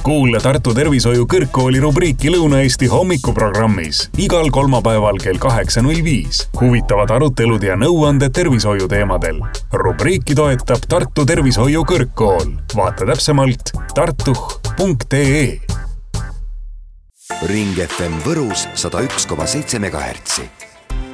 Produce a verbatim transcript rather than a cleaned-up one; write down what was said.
Kuule Tartu Tervishoiu Kõrgkooli rubriiki Lõuna-Eesti hommikuprogrammis igal kolmapäeval kell kaheksa null viis. Huvitavad arutelud ja nõuanded tervishoiu teemadel. Rubriiki toetab Tartu Tervishoiu Kõrgkool. Vaata täpsemalt tartuh punkt ee. Ring F M Võrus sada üks koma seitse megahertsi.